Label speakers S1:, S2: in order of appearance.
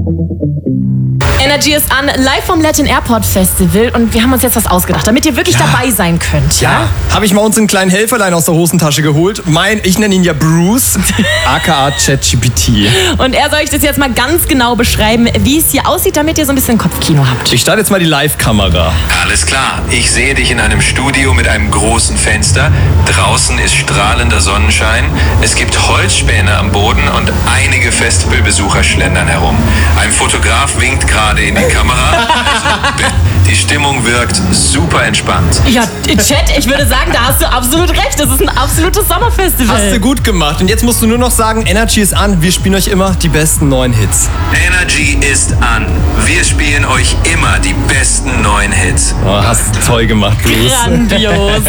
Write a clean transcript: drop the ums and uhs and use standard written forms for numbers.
S1: Energy ist an, live vom Latin Airport Festival und wir haben uns jetzt was ausgedacht, damit ihr wirklich dabei sein könnt.
S2: Ja, habe ich mal uns einen kleinen Helferlein aus der Hosentasche geholt. Ich nenne ihn ja Bruce, aka ChatGPT.
S1: Und er soll euch das jetzt mal ganz genau beschreiben, wie es hier aussieht, damit ihr so ein bisschen Kopfkino habt.
S2: Ich starte jetzt mal die Live-Kamera.
S3: Alles klar, ich sehe dich in einem Studio mit einem großen Fenster. Draußen ist strahlender Sonnenschein. Es gibt Holzspäne am Boden und einige Festivalbesucher schlendern herum. Ein Fotograf winkt gerade in die Kamera. Also, die Stimmung wirkt super entspannt.
S1: Ja, Chat, ich würde sagen, da hast du absolut recht. Das ist ein absolutes Sommerfestival.
S2: Hast du gut gemacht. Und jetzt musst du nur noch sagen, Energy ist an. Wir spielen euch immer die besten neuen Hits.
S3: Energy ist an. Wir spielen euch immer die besten neuen Hits.
S2: Oh, hast toll gemacht, Bruce.
S1: Grandios.